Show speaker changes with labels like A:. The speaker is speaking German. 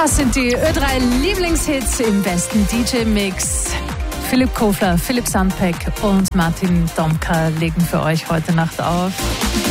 A: Das sind die Ö3 Lieblingshits im besten DJ-Mix. Philipp Kofler, Philipp Sandbeck und Martin Domka legen für euch heute Nacht auf.